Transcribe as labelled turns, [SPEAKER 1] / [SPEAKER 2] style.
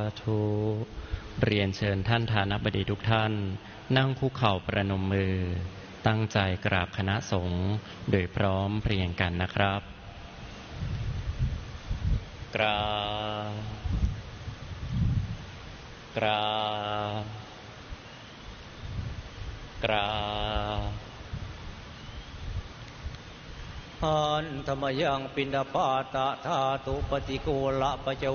[SPEAKER 1] ธุเรียนเชิญท่านฐานบดีทุกท่านนั่งคุกเข่าประนมมือตั้งใจกราบคณะสงฆ์โดยพร้อมเพรียงกันนะครับกราบ
[SPEAKER 2] อันธรรมยังปิณฑปาตะธาตุปฏิโกละปัจจ